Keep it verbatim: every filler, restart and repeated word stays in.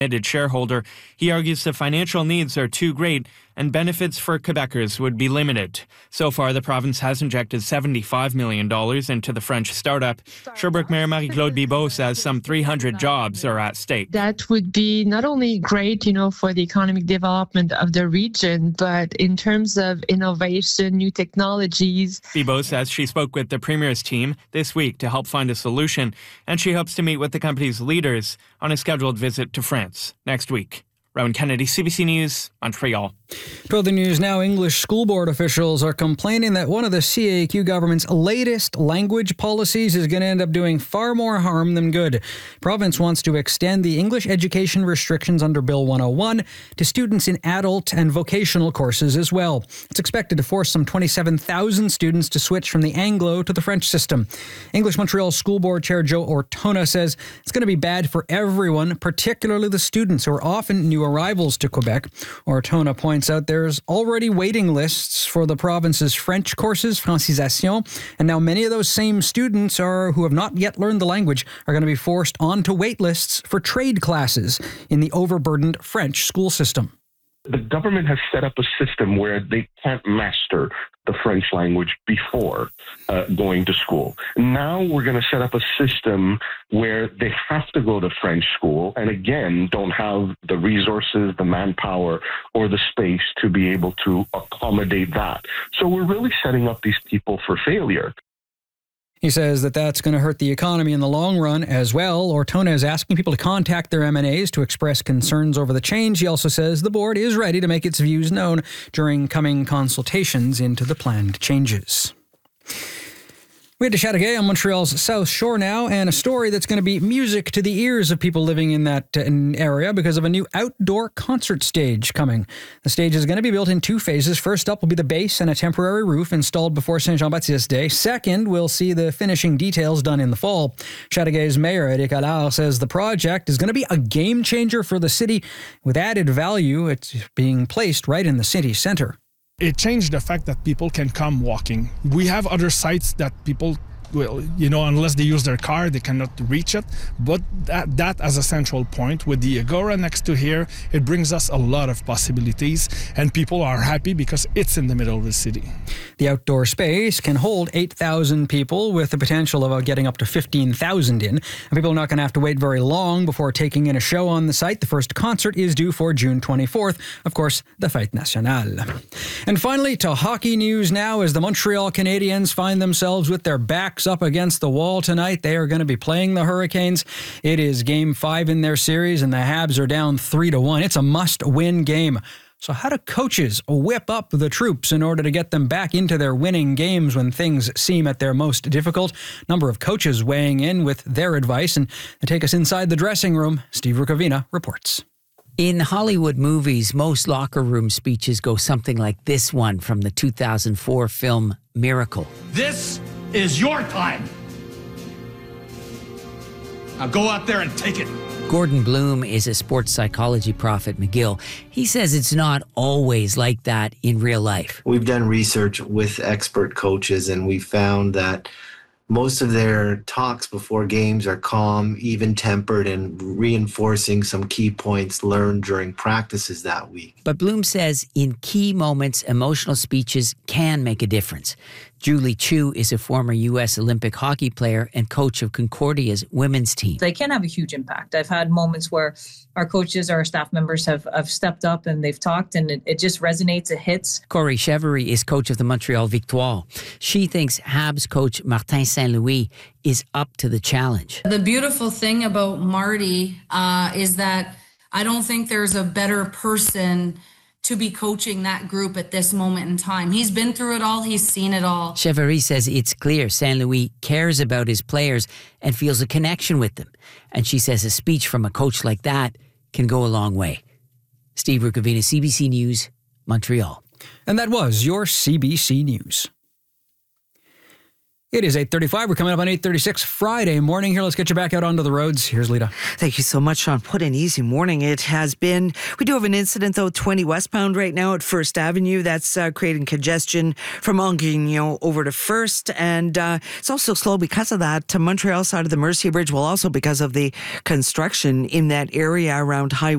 committed shareholder. He argues the financial needs are too great and benefits for Quebecers would be limited. So far, the province has injected seventy-five million dollars into the French startup. Sherbrooke Mayor Marie-Claude Bibeau says some three hundred jobs are at stake. That would be not only great, you know, for the economic development of the region, but in terms of innovation, new technologies. Bibeau says she spoke with the Premier's team this week to help find a solution, and she hopes to meet with the company's leaders on a scheduled visit to France next week. Rowan Kennedy, C B C News, Montreal. To other news now, English school board officials are complaining that one of the C A Q government's latest language policies is going to end up doing far more harm than good. Province wants to extend the English education restrictions under Bill one oh one to students in adult and vocational courses as well. It's expected to force some twenty-seven thousand students to switch from the Anglo to the French system. English Montreal School Board Chair Joe Ortona says it's going to be bad for everyone, particularly the students who are often new arrivals to Quebec. Ortona points out there's already waiting lists for the province's French courses, Francisation, and now many of those same students are who have not yet learned the language are going to be forced onto wait lists for trade classes in the overburdened French school system. The government has set up a system where they can't master the French language before uh, going to school. Now we're going to set up a system where they have to go to French school and again don't have the resources, the manpower, or the space to be able to accommodate that. So we're really setting up these people for failure. He says that that's going to hurt the economy in the long run as well. Ortona is asking people to contact their M and A's to express concerns over the change. He also says the board is ready to make its views known during coming consultations into the planned changes. We head to Chateauguay on Montreal's South Shore now, and a story that's going to be music to the ears of people living in that uh, area because of a new outdoor concert stage coming. The stage is going to be built in two phases. First up will be the base and a temporary roof installed before Saint Jean-Baptiste Day. Second, we'll see the finishing details done in the fall. Chateaugay's mayor, Eric Allard, says the project is going to be a game changer for the city with added value. It's being placed right in the city center. It changed the fact that people can come walking. We have other sites that people, well, you know, unless they use their car, they cannot reach it. But that, that as a central point with the Agora next to here, it brings us a lot of possibilities, and people are happy because it's in the middle of the city. The outdoor space can hold eight thousand people with the potential of getting up to fifteen thousand in. And people are not going to have to wait very long before taking in a show on the site. The first concert is due for June twenty-fourth. Of course, the Fête Nationale. And finally, to hockey news now as the Montreal Canadiens find themselves with their backs up against the wall tonight. They are going to be playing the Hurricanes. It is game five in their series, and the Habs are down three to one. It's a must-win game. So how do coaches whip up the troops in order to get them back into their winning games when things seem at their most difficult? Number of coaches weighing in with their advice. And to take us inside the dressing room, Steve Rukavina reports. In Hollywood movies, most locker room speeches go something like this one from the two thousand four film Miracle. This is your time. Now go out there and take it. Gordon Bloom is a sports psychology prof at McGill. He says it's not always like that in real life. We've done research with expert coaches, and we found that most of their talks before games are calm, even-tempered, and reinforcing some key points learned during practices that week. But Bloom says in key moments, emotional speeches can make a difference. Julie Chu is a former U S Olympic hockey player and coach of Concordia's women's team. They can have a huge impact. I've had moments where our coaches, our staff members have, have stepped up and they've talked, and it, it just resonates, it hits. Corey Chevery is coach of the Montreal Victoire. She thinks Habs coach Martin Saint Louis is up to the challenge. The beautiful thing about Marty uh, is that I don't think there's a better person to be coaching that group at this moment in time. He's been through it all. He's seen it all. Chevery says it's clear Saint Louis cares about his players and feels a connection with them. And she says a speech from a coach like that can go a long way. Steve Rukavina, C B C News, Montreal. And that was your C B C News. It is eight thirty-five. We're coming up on eight thirty-six Friday morning here. Let's get you back out onto the roads. Here's Lita. Thank you so much, Sean. What an easy morning it has been. We do have an incident, though, twenty westbound right now at First Avenue. That's uh, creating congestion from Anguignon over to First. And uh, it's also slow because of that. To Montreal side of the Mercier Bridge, well, also because of the construction in that area around Highway